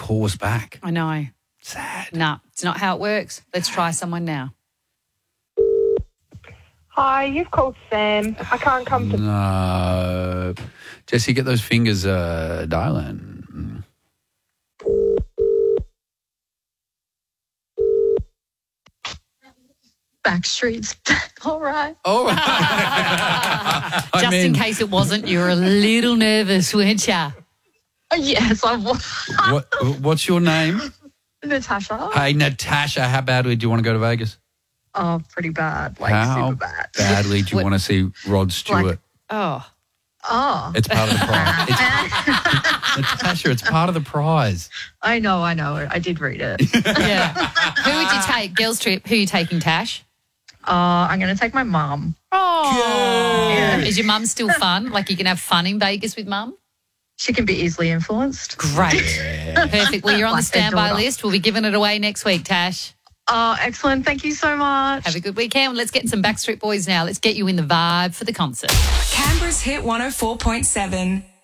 call us back. I know. Sad. Nah, it's not how it works. Let's try someone now. Hi, you've called Sam. I can't come to... No. Jesse, get those fingers dialing. Backstreet's all right. Oh. Just in case it wasn't, you were a little nervous, weren't you? Yes, I was. What's your name? Natasha. Hey, Natasha, how badly do you want to go to Vegas? Oh, pretty bad. Like, how super bad. badly do you want to see Rod Stewart? Oh. It's part of the prize. Natasha, it's part of the prize. I know. I did read it. Yeah. Who would you take? Girls trip. Who are you taking, Tash? I'm going to take my mum. Oh. Yeah. Is your mum still fun? Like you can have fun in Vegas with mum? She can be easily influenced. Great. Perfect. Well, you're on the Like their standby daughter. list. We'll be giving it away next week, Tash. Oh, excellent. Thank you so much. Have a good weekend. Let's get some Backstreet Boys now. Let's get you in the vibe for the concert. Canberra's Hit 104.7.